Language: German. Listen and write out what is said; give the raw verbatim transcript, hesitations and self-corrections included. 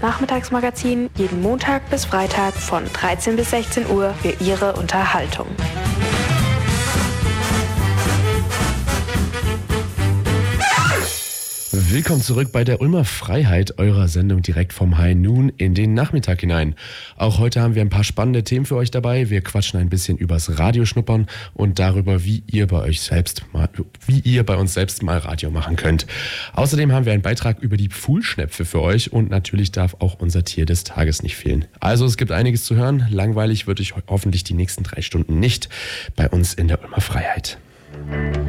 das Nachmittagsmagazin jeden Montag bis Freitag von dreizehn bis sechzehn Uhr für Ihre Unterhaltung. Willkommen zurück bei der Ulmer Freiheit, eurer Sendung direkt vom High Noon in den Nachmittag hinein. Auch heute haben wir ein paar spannende Themen für euch dabei. Wir quatschen ein bisschen übers Radioschnuppern und darüber, wie ihr bei euch selbst mal, wie ihr bei uns selbst mal Radio machen könnt. Außerdem haben wir einen Beitrag über die Pfuhlschnepfe für euch und natürlich darf auch unser Tier des Tages nicht fehlen. Also es gibt einiges zu hören. Langweilig wird euch hoffentlich die nächsten drei Stunden nicht bei uns in der Ulmer Freiheit.